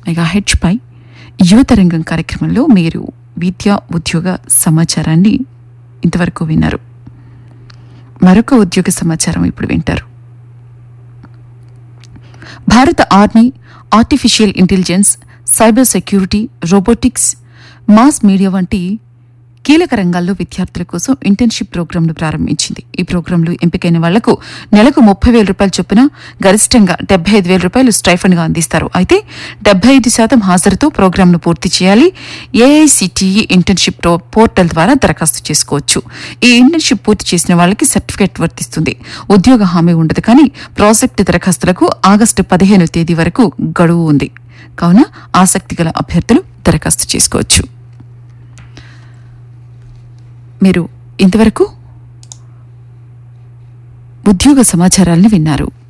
Megahertz పై యువతరంగం కార్యక్రమంలో మీరు విద్యా ఉద్యోగ సమాచారాన్ని ఇంతవరకు విన్నారు. మరొక ఉద్యోగ సమాచారం ఇప్పుడు వింటారు. భారత army artificial intelligence, cyber security, robotics, mass media వంటి కీలక రంగాల్లో విద్యార్థుల కోసం ఇంటర్న్షిప్ ప్రోగ్రాంను ప్రారంభించింది. ఈ ప్రోగ్రాంలో ఎంపికైన వాళ్లకు నెలకు 30,000 రూపాయల చొప్పున గరిష్టంగా 75,000 రూపాయలు స్టైఫండ్ గా అందిస్తారు. అయితే 75% హాజరుతో ప్రోగ్రాంను పూర్తి చేయాలి. ఏఐసిటిఈ ఇంటర్న్షిప్ పోర్టల్ ద్వారా దరఖాస్తు చేసుకోవచ్చు. ఈ ఇంటర్న్షిప్ పూర్తి చేసిన వాళ్ళకి సర్టిఫికేట్ వర్తిస్తుంది. ఉద్యోగ హామీ ఉండదు, కానీ ప్రాజెక్టు దరఖాస్తులకు ఆగస్టు 15 తేదీ వరకు గడువు ఉంది. కావున ఆసక్తి గల అభ్యర్థులు దరఖాస్తు చేసుకోవచ్చు. మీరు ఇంతవరకు ఉద్యోగ సమాచారాలను విన్నారు.